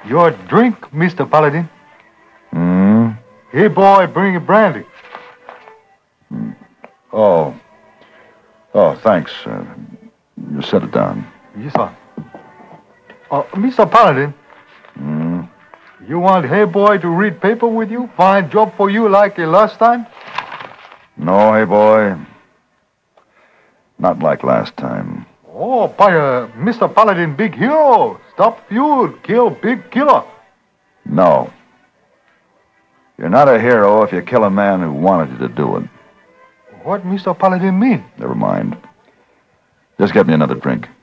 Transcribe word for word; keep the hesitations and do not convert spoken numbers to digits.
Your drink, Mister Paladin. Hmm? Hey, boy, bring a brandy. Oh. Oh, thanks. Uh, you set it down. Yes, sir. Uh, Mister Paladin. Hmm? You want Hey Boy to read paper with you? Find job for you like uh, last time? No, hey, boy. Not like last time. Oh, by uh, Mister Paladin, big hero. Stop feud, kill big killer. No. You're not a hero if you kill a man who wanted you to do it. What Mister Paladin mean? Never mind. Just get me another drink.